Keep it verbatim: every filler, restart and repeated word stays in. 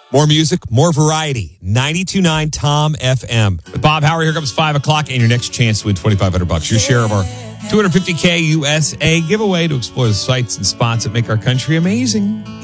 More music, more variety. ninety-two point nine Tom F M. With Bob Howard, here comes five o'clock and your next chance to win twenty-five hundred bucks. Your share of our two hundred fifty K U S A giveaway to explore the sights and spots that make our country amazing.